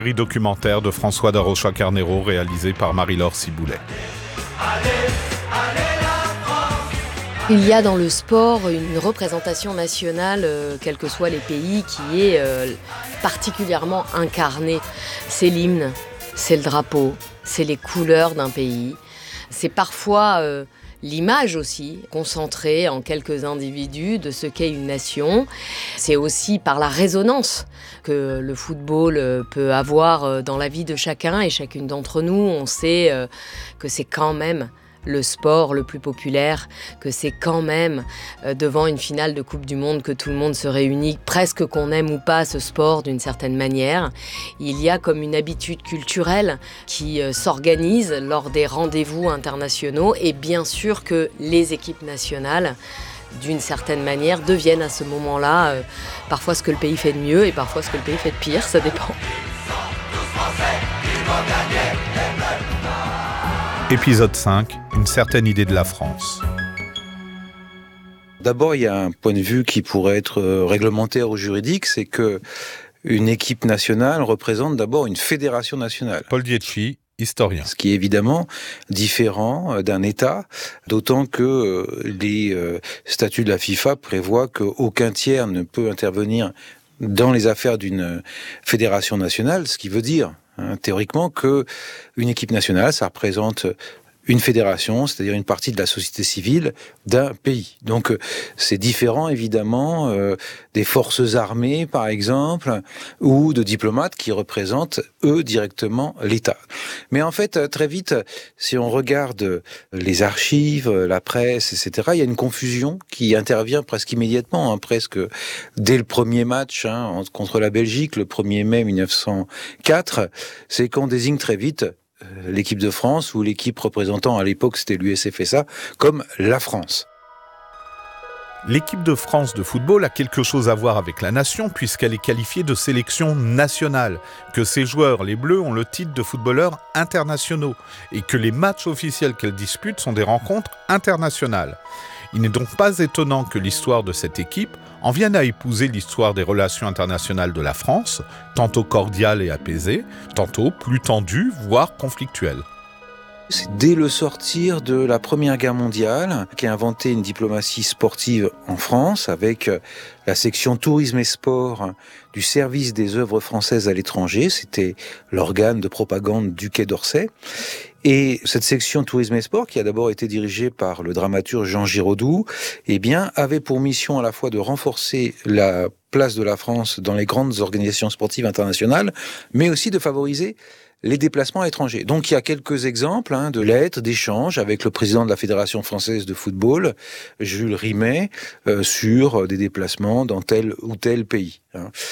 Série documentaire de François Darocha Carnero réalisé par Marie-Laure Ciboulet. Il y a dans le sport une représentation nationale, quels que soient les pays, qui est particulièrement incarnée. C'est l'hymne, c'est le drapeau, c'est les couleurs d'un pays. C'est parfois l'image aussi, concentrée en quelques individus de ce qu'est une nation. C'est aussi par la résonance que le football peut avoir dans la vie de chacun et chacune d'entre nous. On sait que c'est quand même le sport le plus populaire, que c'est quand même devant une finale de Coupe du Monde que tout le monde se réunit, presque qu'on aime ou pas ce sport d'une certaine manière. Il y a comme une habitude culturelle qui s'organise lors des rendez-vous internationaux et bien sûr que les équipes nationales, d'une certaine manière, deviennent à ce moment-là parfois ce que le pays fait de mieux et parfois ce que le pays fait de pire, ça dépend. Épisode 5, une certaine idée de la France. D'abord, il y a un point de vue qui pourrait être réglementaire ou juridique, c'est que une équipe nationale représente d'abord une fédération nationale. Paul Dietschi, historien. Ce qui est évidemment différent d'un État, d'autant que les statuts de la FIFA prévoient qu'aucun tiers ne peut intervenir dans les affaires d'une fédération nationale, ce qui veut dire théoriquement qu'une équipe nationale, ça représente une fédération, c'est-à-dire une partie de la société civile d'un pays. Donc c'est différent évidemment des forces armées par exemple, ou de diplomates qui représentent eux directement l'État. Mais en fait très vite, si on regarde les archives, la presse, etc., il y a une confusion qui intervient presque immédiatement, presque dès le premier match contre la Belgique, le 1er mai 1904, c'est qu'on désigne très vite l'équipe de France, ou l'équipe représentant, à l'époque c'était l'USFSA, comme la France. L'équipe de France de football a quelque chose à voir avec la nation puisqu'elle est qualifiée de sélection nationale, que ses joueurs, les Bleus, ont le titre de footballeurs internationaux et que les matchs officiels qu'elle dispute sont des rencontres internationales. Il n'est donc pas étonnant que l'histoire de cette équipe en vienne à épouser l'histoire des relations internationales de la France, tantôt cordiale et apaisée, tantôt plus tendue, voire conflictuelle. C'est dès le sortir de la Première Guerre mondiale qu'a inventé une diplomatie sportive en France avec la section tourisme et sport du service des œuvres françaises à l'étranger. C'était l'organe de propagande du Quai d'Orsay. Et cette section tourisme et sport, qui a d'abord été dirigée par le dramaturge Jean Giraudoux, avait pour mission à la fois de renforcer la place de la France dans les grandes organisations sportives internationales, mais aussi de favoriser les déplacements à l'étranger. Donc il y a quelques exemples de lettres, d'échanges avec le président de la Fédération française de football, Jules Rimet, sur des déplacements dans tel ou tel pays.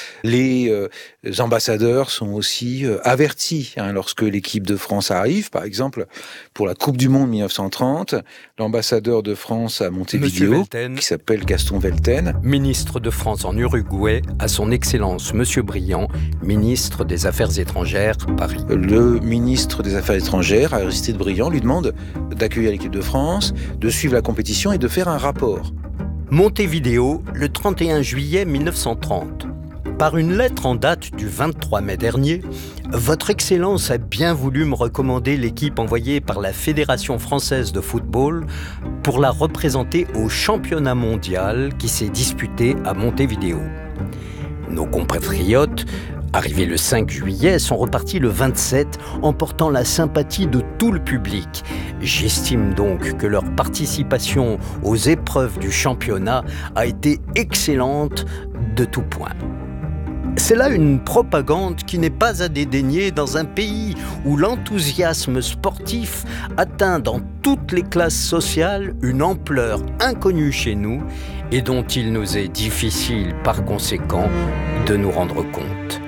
Les ambassadeurs sont aussi avertis lorsque l'équipe de France arrive. Par exemple, pour la Coupe du Monde 1930, l'ambassadeur de France à Montevideo, qui s'appelle Gaston Velten, ministre de France en Uruguay, à son Excellence Monsieur Briand, ministre des Affaires étrangères, Paris. Le ministre des Affaires étrangères, Aristide Briand, lui demande d'accueillir l'équipe de France, de suivre la compétition et de faire un rapport. Montevideo, le 31 juillet 1930. Par une lettre en date du 23 mai dernier, Votre Excellence a bien voulu me recommander l'équipe envoyée par la Fédération française de football pour la représenter au championnat mondial qui s'est disputé à Montevideo. Nos compatriotes, arrivés le 5 juillet, sont repartis le 27, emportant la sympathie de tout le public. J'estime donc que leur participation aux épreuves du championnat a été excellente de tout point. C'est là une propagande qui n'est pas à dédaigner dans un pays où l'enthousiasme sportif atteint dans toutes les classes sociales une ampleur inconnue chez nous et dont il nous est difficile par conséquent de nous rendre compte.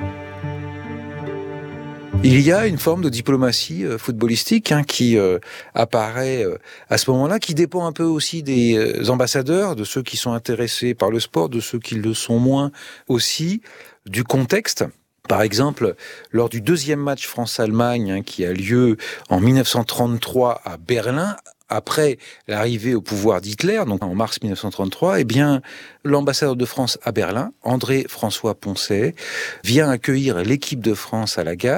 Il y a une forme de diplomatie footballistique qui apparaît à ce moment-là, qui dépend un peu aussi des ambassadeurs, de ceux qui sont intéressés par le sport, de ceux qui le sont moins aussi, du contexte. Par exemple, lors du deuxième match France-Allemagne qui a lieu en 1933 à Berlin, après l'arrivée au pouvoir d'Hitler, donc en mars 1933, l'ambassadeur de France à Berlin, André-François Poncet, vient accueillir l'équipe de France à la gare.